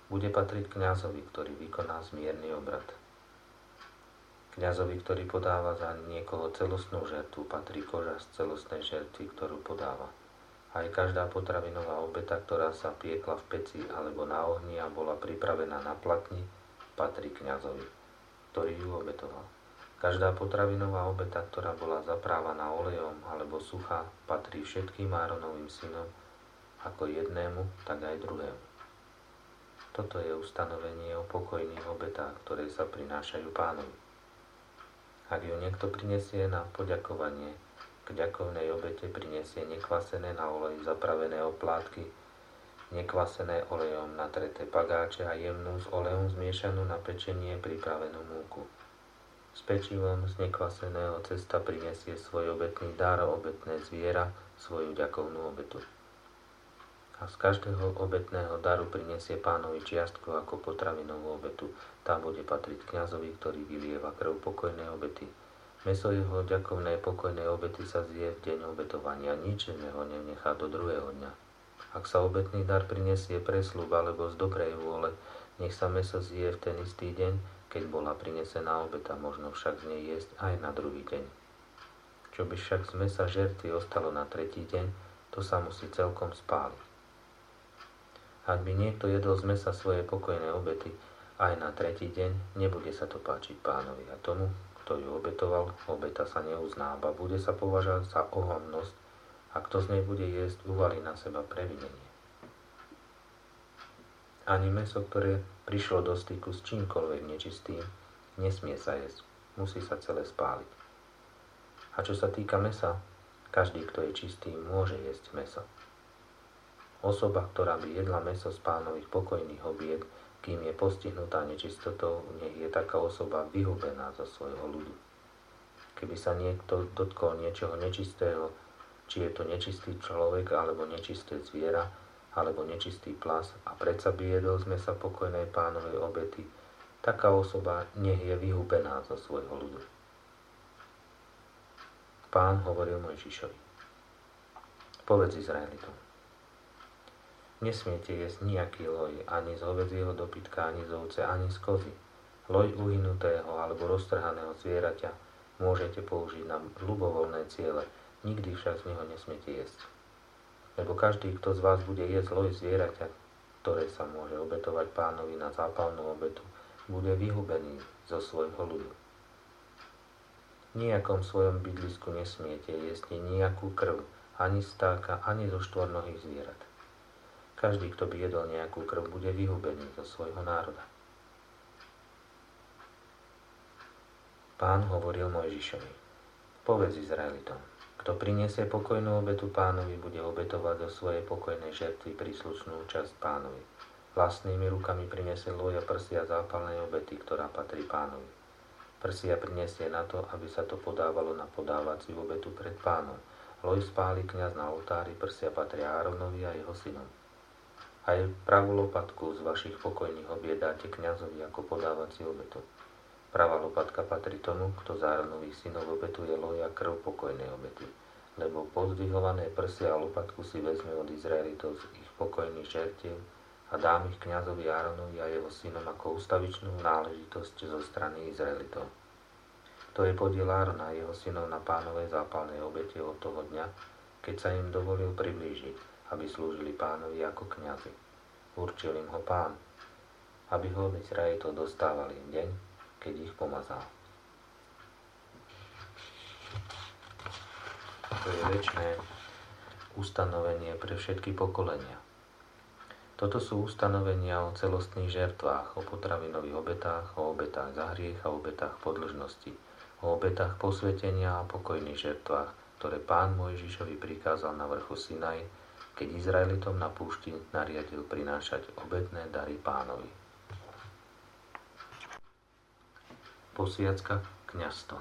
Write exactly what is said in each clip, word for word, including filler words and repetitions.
bude patriť kňazovi, ktorý vykoná zmierny obrad. Kňazovi, ktorý podáva za niekoho celostnú žertvu, patrí koža z celostnej žertvy, ktorú podáva. Aj každá potravinová obeta, ktorá sa piekla v peci alebo na ohni a bola pripravená na platni, patrí kňazovi, ktorý ju obetoval. Každá potravinová obeta, ktorá bola zaprávaná olejom alebo suchá, patrí všetkým Áronovým synom, ako jednému, tak aj druhému. Toto je ustanovenie o pokojných obetách, ktoré sa prinášajú Pánovi. Ak ju niekto prinesie na poďakovanie, k ďakovnej obete prinesie nekvasené na olej zapravené oplátky, nekvasené olejom natreté pagáče a jemnú s olejom zmiešanú na pečenie pripravenú múku. S pečivom z nekvaseného cesta prinesie svoj obetný dar, obetné zviera, svoju ďakovnú obetu. A z každého obetného daru prinesie Pánovi čiastku ako potravinovú obetu. Tá bude patriť kňazovi, ktorý vylieva krv pokojnej obety. Mäso jeho ďakovnej pokojnej obety sa zje v deň obetovania, nič z neho nenechá do druhého dňa. Ak sa obetný dar prinesie pre sľub alebo z dobrej vôle, nech sa mäso zje v ten istý deň, keď bola prinesená obeta, možno však z nej jesť aj na druhý deň. Čo by však z mäsa žertvy ostalo na tretí deň, to sa musí celkom spáliť. Ak by niekto jedol z mäsa svoje pokojné obety aj na tretí deň, nebude sa to páčiť Pánovi a tomu, kto ju obetoval, obeta sa neuznáva, bude sa považovať za ohavnosť a kto z nej bude jesť, uvalí na seba previnenie. Ani mäso, ktoré prišlo do styku s čímkoľvek nečistým, nesmie sa jesť, musí sa celé spáliť. A čo sa týka mäsa, každý, kto je čistý, môže jesť mäso. Osoba, ktorá by jedla mäso z Pánových pokojných obied, kým je postihnutá nečistotou, nech je taká osoba vyhubená zo svojho ľudu. Keby sa niekto dotkol niečoho nečistého, či je to nečistý človek, alebo nečisté zviera, alebo nečistý plas, a predsa by jedol z mäsa pokojnej Pánovej obety, taká osoba nech je vyhubená zo svojho ľudu. Pán hovoril Mojžišovi: Povedz Izraelitom: Nesmiete jesť nejaký loj, ani z hovädzieho dobytka, ani z ovce, ani z kozy. Loj uhynutého alebo roztrhaného zvieraťa môžete použiť na ľubovoľné ciele, nikdy však z neho nesmiete jesť. Lebo každý, kto z vás bude jesť loj zvieraťa, ktoré sa môže obetovať Pánovi na zápalnú obetu, bude vyhubený zo svojho ľudu. V nejakom svojom bydlisku nesmiete jesť nejakú krv, ani stáka, ani zo štvornohých zvierat. Každý, kto by jedol nejakú krv, bude vyhubený zo svojho národa. Pán hovoril Mojžišovi: Povedz Izraelitom: Kto prinesie pokojnú obetu Pánovi, bude obetovať zo svojej pokojnej žertvy príslušnú časť Pánovi. Vlastnými rukami prinesie loj a prsia zápalnej obety, ktorá patrí Pánovi. Prsia prinesie na to, aby sa to podávalo na podávaciu obetu pred Pánom. Loj spáli kňaz na oltári, prsia patria Áronovi a jeho synom. Aj pravú lopatku z vašich pokojných obied dáte kňazovi ako podávací obetu. Pravá lopatka patrí tomu, kto z Áronových synov obetuje loj a krv pokojnej obety, lebo pozdvihované prsia a lopatku si vezme od Izraelitov z ich pokojných žertiev a dám ich kňazovi Áronovi a jeho synom ako ustavičnú náležitosť zo strany Izraelitov. To je podiel Árona a jeho synov na Pánovej zápalnej obete od toho dňa, keď sa im dovolil priblížiť, aby slúžili Pánovi ako kňazi. Určil im ho Pán, aby ho od Izraelitov dostávali v deň, keď ich pomazal. To je večné ustanovenie pre všetky pokolenia. Toto sú ustanovenia o celostných žertvách, o potravinových obetách, o obetách za hriech a obetách podĺžnosti, o obetách posvetenia a pokojných žertvách, ktoré Pán Mojžišovi prikázal na vrchu Sinaj, keď Izraelitom na púšti nariadil prinášať obetné dary Pánovi. Posviacka kňazstva.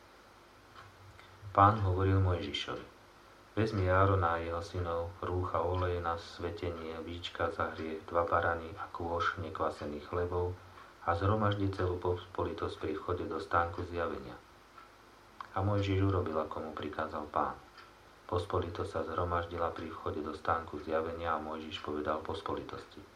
Pán hovoril Mojžišovi: Vezmi Árona a jeho synov, rúcha olej na svetenie, víčka za hriech, dva barany a kôš nekvasených chlebov a zhromaždi celú pospolitosť pri vchode do stánku zjavenia. A Mojžiš urobil, ako mu prikázal Pán. Pospolitosť sa zhromaždila pri vchode do stánku zjavenia a Mojžiš povedal pospolitosti: